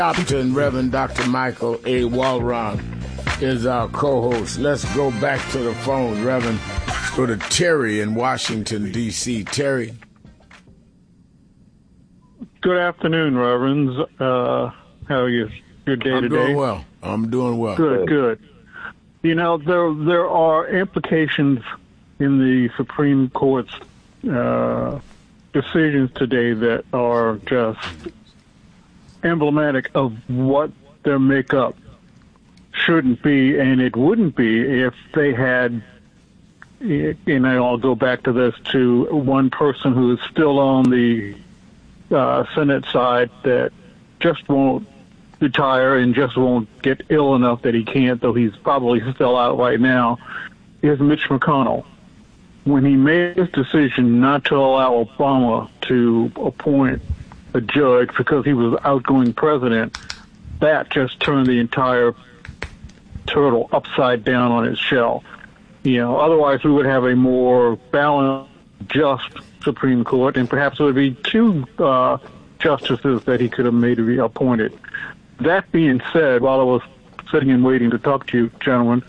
Captain Reverend Dr. Michael A. Walron is our co-host. Let's go back to the phone, Reverend. Let's go to Terry in Washington, D.C. Terry. Good afternoon, Reverends. How are you? Your day today? I'm doing well. Good. You know, there are implications in the Supreme Court's decisions today that are just emblematic of what their makeup shouldn't be, and it wouldn't be if they had, and I'll go back to this, to one person who is still on the Senate side that just won't retire and just won't get ill enough that he can't, though he's probably still out right now, is Mitch McConnell. When he made his decision not to allow Obama to appoint a judge because he was outgoing president, that just turned the entire turtle upside down on its shell. You know, otherwise we would have a more balanced, just Supreme Court, and perhaps it would be two justices that he could have made to be appointed. That being said, while I was sitting and waiting to talk to you, gentlemen,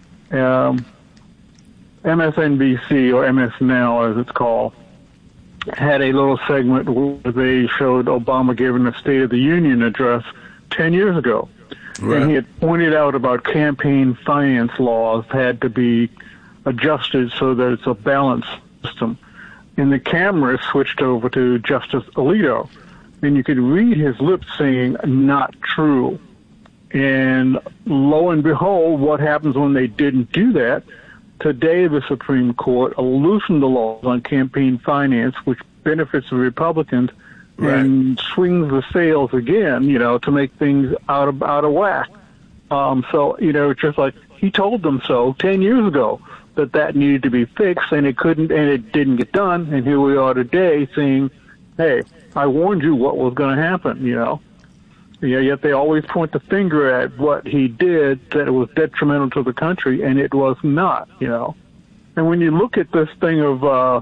MSNBC, or MS Now as it's called, had a little segment where they showed Obama giving a State of the Union address 10 years ago. Right. And he had pointed out about campaign finance laws had to be adjusted so that it's a balanced system. And the camera switched over to Justice Alito, and you could read his lips saying, "Not true." And lo and behold, what happens when they didn't do that? Today, the Supreme Court loosened the laws on campaign finance, which benefits the Republicans, right, and swings the sails again, you know, to make things out of whack. So, you know, it's just like he told them so 10 years ago that needed to be fixed, and it didn't get done. And here we are today saying, "Hey, I warned you what was going to happen," you know. Yeah, yet they always point the finger at what he did, that it was detrimental to the country, and it was not, you know. And when you look at this thing of